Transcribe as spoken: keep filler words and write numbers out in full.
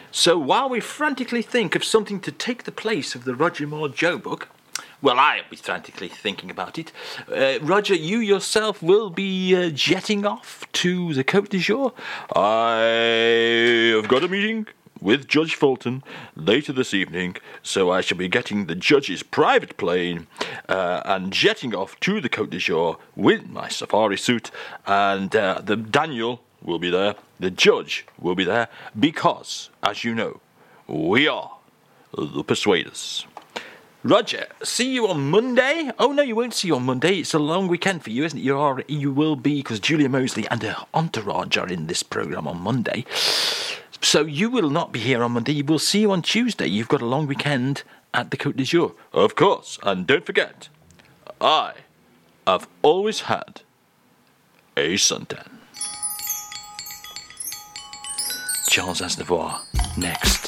So while we frantically think of something to take the place of the Roger Moore Joe book, well, I'll be frantically thinking about it. Uh, Roger, you yourself will be uh, jetting off to the Côte d'Azur. I have got a meeting with Judge Fulton later this evening, so I shall be getting the judge's private plane uh, and jetting off to the Côte d'Azur with my safari suit, and uh, the Daniel will be there, the judge will be there, because, as you know, we are the Persuaders. Roger, see you on Monday. Oh no, you won't see you on Monday. It's a long weekend for you, isn't it? You are. You will be, because Julia Mosley and her entourage are in this programme on Monday. So you will not be here on Monday. We'll see you on Tuesday. You've got a long weekend at the Côte d'Azur. Of course, and don't forget, I have always had a suntan. Charles Aznavour, next.